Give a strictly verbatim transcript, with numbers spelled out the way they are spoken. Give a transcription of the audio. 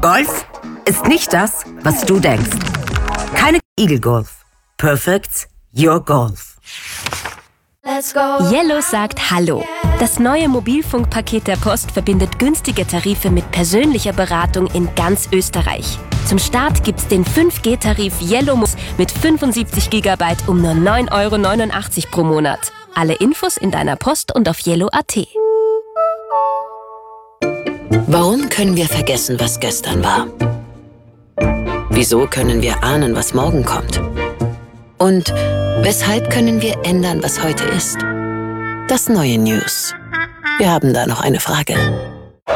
Golf ist nicht das, was du denkst. Keine Eagle Golf. Perfect your Golf. Yellow sagt Hallo. Das neue Mobilfunkpaket der Post verbindet günstige Tarife mit persönlicher Beratung in ganz Österreich. Zum Start gibt's den fünf G Tarif Yellow mit fünfundsiebzig Gigabyte um nur neun Euro neunundachtzig pro Monat. Alle Infos in deiner Post und auf yellow punkt at. Warum können wir vergessen, was gestern war? Wieso können wir ahnen, was morgen kommt? Und weshalb können wir ändern, was heute ist? Das neue News. Wir haben da noch eine Frage.